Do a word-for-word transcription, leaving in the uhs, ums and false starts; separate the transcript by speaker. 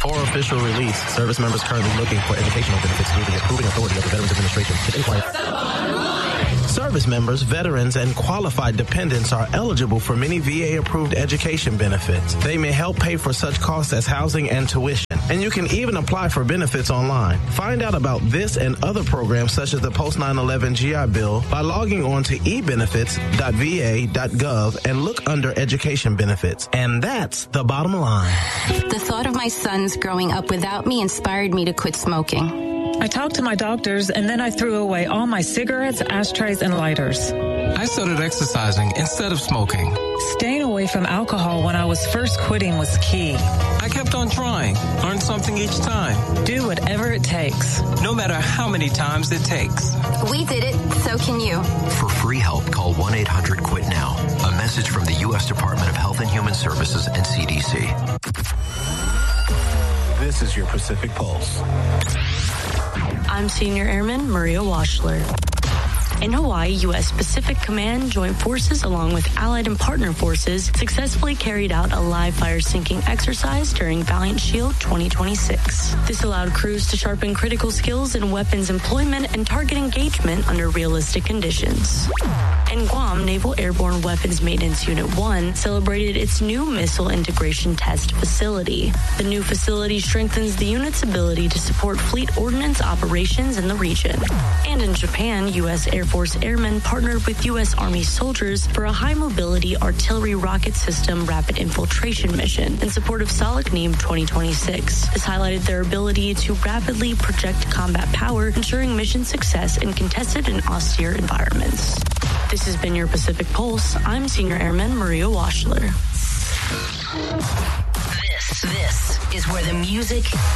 Speaker 1: or official release. Service members currently looking for educational benefits through the approving authority of the Veterans Administration should inquire. Service members, veterans, and qualified dependents are eligible for many V A-approved education benefits. They may help pay for such costs as housing and tuition. And you can even apply for benefits online. Find out about this and other programs such as the post nine eleven G I Bill by logging on to e benefits dot v a dot gov and look under education benefits. And that's the bottom line.
Speaker 2: The thought of my sons growing up without me inspired me to quit smoking.
Speaker 3: I talked to my doctors, and then I threw away all my cigarettes, ashtrays, and lighters.
Speaker 4: I started exercising instead of smoking.
Speaker 3: Staying away from alcohol when I was first quitting was key.
Speaker 4: I kept on trying, learned something each time.
Speaker 3: Do whatever it takes.
Speaker 4: No matter how many times it takes.
Speaker 2: We did it, so can you.
Speaker 5: For free help, call one eight hundred quit now. A message from the U S Department of Health and Human Services and C D C.
Speaker 6: This is your Pacific Pulse.
Speaker 7: I'm Senior Airman Maria Washler. In Hawaii, U S Pacific Command Joint Forces, along with allied and partner forces, successfully carried out a live fire sinking exercise during Valiant Shield twenty twenty-six. This allowed crews to sharpen critical skills in weapons employment and target engagement under realistic conditions. In Guam, Naval Airborne Weapons Maintenance Unit one celebrated its new missile integration test facility. The new facility strengthens the unit's ability to support fleet ordnance operations in the region. And in Japan, U S Air Force Airmen partnered with U S Army soldiers for a high-mobility artillery rocket system rapid infiltration mission in support of SOLIC-NEAM twenty twenty-six. This highlighted their ability to rapidly project combat power, ensuring mission success in contested and austere environments. This has been your Pacific Pulse. I'm Senior Airman Maria Washler.
Speaker 8: This, this is where the music